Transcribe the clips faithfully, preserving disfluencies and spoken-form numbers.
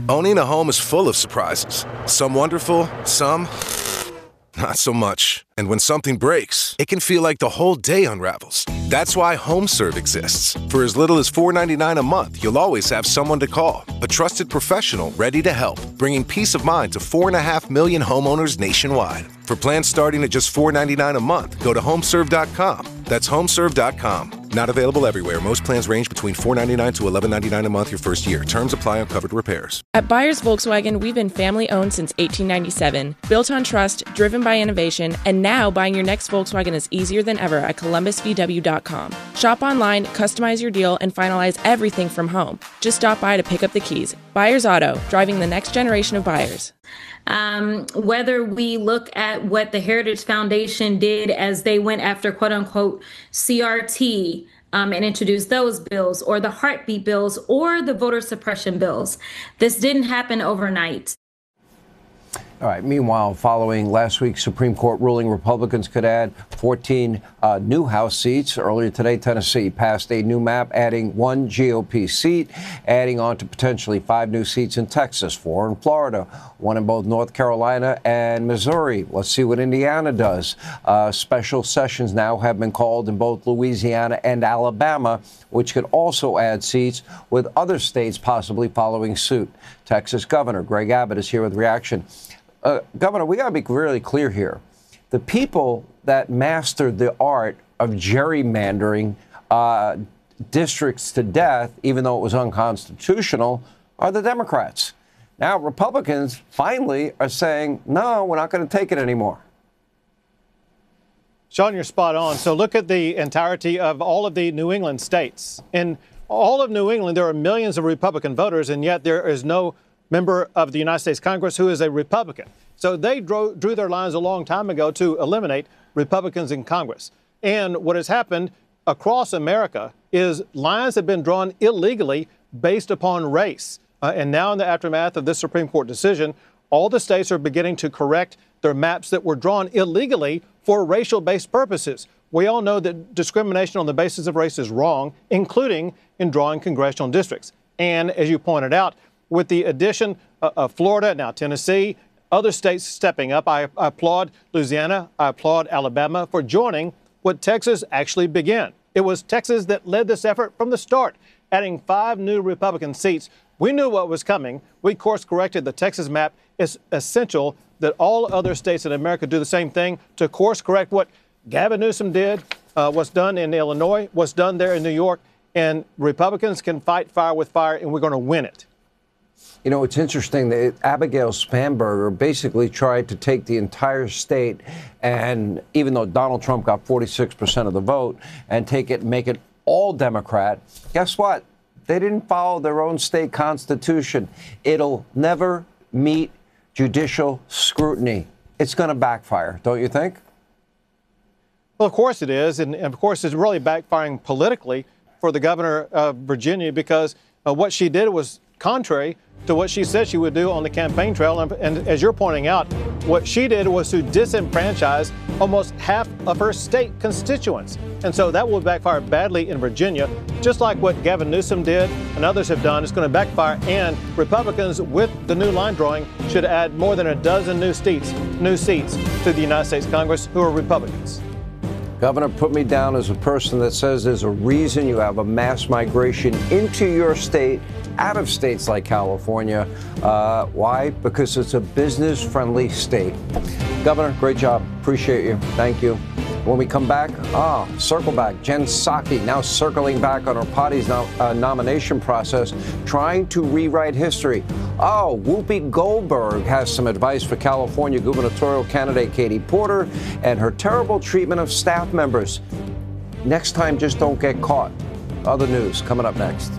Owning a home is full of surprises. Some wonderful, some not so much. And when something breaks, it can feel like the whole day unravels. That's why HomeServe exists. For as little as four dollars and ninety-nine cents a month, you'll always have someone to call. A trusted professional ready to help, bringing peace of mind to four point five million homeowners nationwide. For plans starting at just four dollars and ninety-nine cents a month, go to homeserve dot com. That's homeserve dot com. Not available everywhere. Most plans range between four dollars and ninety-nine cents to eleven dollars and ninety-nine cents a month your first year. Terms apply on covered repairs. At Byers Volkswagen, we've been family-owned since eighteen ninety-seven, built on trust, driven by innovation, and now buying your next Volkswagen is easier than ever at columbus v w dot com. Shop online, customize your deal, and finalize everything from home. Just stop by to pick up the keys. Byers Auto, driving the next generation of buyers. Um, whether we look at what the Heritage Foundation did as they went after quote unquote C R T um, and introduced those bills, or the heartbeat bills, or the voter suppression bills. This didn't happen overnight. All right. Meanwhile, following last week's Supreme Court ruling, Republicans could add fourteen uh, new House seats. Earlier today, Tennessee passed a new map, adding one G O P seat, adding on to potentially five new seats in Texas, four in Florida, one in both North Carolina and Missouri. Let's see what Indiana does. Uh, special sessions now have been called in both Louisiana and Alabama, which could also add seats, with other states possibly following suit. Texas Governor Greg Abbott is here with reaction. Uh, Governor, we got to be really clear here. The people that mastered the art of gerrymandering uh, districts to death, even though it was unconstitutional, are the Democrats. Now, Republicans finally are saying, no, we're not going to take it anymore. Sean, you're spot on. So look at the entirety of all of the New England states. In all of New England, there are millions of Republican voters, and yet there is no member of the United States Congress who is a Republican. So they drew, drew their lines a long time ago to eliminate Republicans in Congress. And what has happened across America is lines have been drawn illegally based upon race. Uh, and now in the aftermath of this Supreme Court decision, all the states are beginning to correct their maps that were drawn illegally for racial-based purposes. We all know that discrimination on the basis of race is wrong, including in drawing congressional districts. And as you pointed out, with the addition of Florida, now Tennessee, other states stepping up, I, I applaud Louisiana, I applaud Alabama for joining what Texas actually began. It was Texas that led this effort from the start, adding five new Republican seats. We knew what was coming. We course corrected the Texas map. It's essential that all other states in America do the same thing to course correct what Gavin Newsom did, uh, what's done in Illinois, what's done there in New York, and Republicans can fight fire with fire, and we're going to win it. You know, it's interesting that Abigail Spanberger basically tried to take the entire state, and even though Donald Trump got forty-six percent of the vote, and take it and make it all Democrat, guess what? They didn't follow their own state constitution. It'll never meet judicial scrutiny. It's going to backfire, don't you think? Well, of course it is. And of course, it's really backfiring politically for the governor of Virginia, because uh, what she did was contrary to what she said she would do on the campaign trail. And, and as you're pointing out, what she did was to disenfranchise almost half of her state constituents. And so that will backfire badly in Virginia, just like what Gavin Newsom did and others have done. It's going to backfire, and Republicans with the new line drawing should add more than a dozen new seats, new seats to the United States Congress who are Republicans. Governor, put me down as a person that says there's a reason you have a mass migration into your state, out of states like California. Uh, why? Because it's a business-friendly state. Governor, great job. Appreciate you. Thank you. When we come back, ah, circle back. Jen Psaki now circling back on her party's no, uh, nomination process, trying to rewrite history. Oh, Whoopi Goldberg has some advice for California gubernatorial candidate Katie Porter and her terrible treatment of staff members. Next time, just don't get caught. Other news coming up next.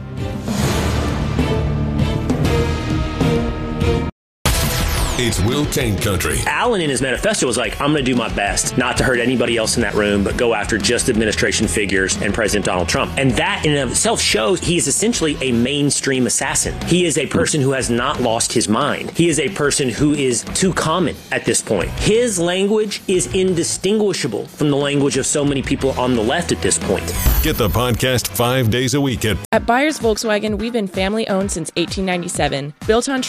It's Will Cain Country. Allen in his manifesto was like, I'm going to do my best not to hurt anybody else in that room, but go after just administration figures and President Donald Trump. And that in and of itself shows he is essentially a mainstream assassin. He is a person who has not lost his mind. He is a person who is too common at this point. His language is indistinguishable from the language of so many people on the left at this point. Get the podcast five days a week at At Byers Volkswagen, we've been family owned since eighteen ninety-seven, built on